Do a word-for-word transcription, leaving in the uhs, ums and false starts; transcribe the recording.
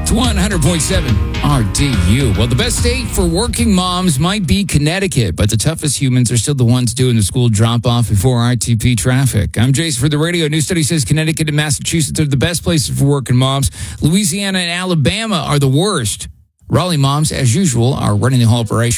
It's one hundred point seven R D U. Well, the best state for working moms might be Connecticut, but the toughest humans are still the ones doing the school drop-off before R T P traffic. I'm Jason for the radio. A new study says Connecticut and Massachusetts are the best places for working moms. Louisiana and Alabama are the worst. Raleigh moms, as usual, are running the whole operation.